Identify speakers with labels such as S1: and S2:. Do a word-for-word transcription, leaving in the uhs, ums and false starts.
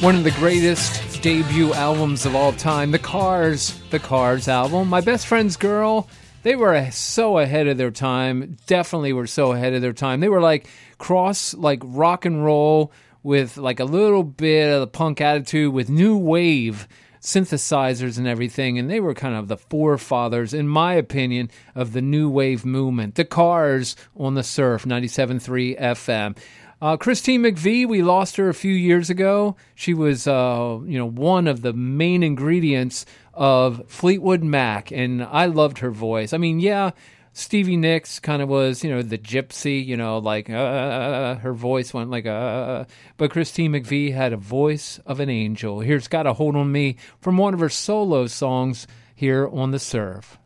S1: One of the greatest debut albums of all time, The Cars, The Cars album. My Best Friend's Girl, they were so ahead of their time. Definitely were so ahead of their time. They were like cross, like rock and roll with like a little bit of the punk attitude with new wave synthesizers and everything. And they were kind of the forefathers, in my opinion, of the new wave movement. The Cars on the Surf, ninety-seven point three F M. Uh, Christine McVie, we lost her a few years ago. She was, uh, you know, one of the main ingredients of Fleetwood Mac, and I loved her voice. I mean, yeah, Stevie Nicks kind of was, you know, the gypsy, you know, like, uh, her voice went like, uh, but Christine McVie had a voice of an angel. Here's Got a Hold on Me from one of her solo songs here on The Surf.